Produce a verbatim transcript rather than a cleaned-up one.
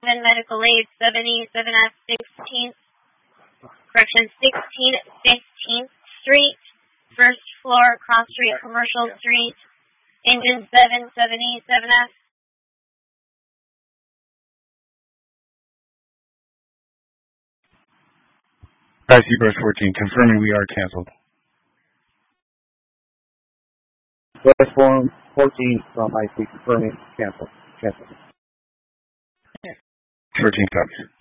Medical Aid, seventy-seven F sixteenth, correction, sixteen fifteenth Street, first floor, Cross Street, Commercial Street, engine seven seventy-seven F. I C Brush fourteen, confirming we are canceled. Brush fourteen from I C, confirming, cancel. Cancel. fourteen copies.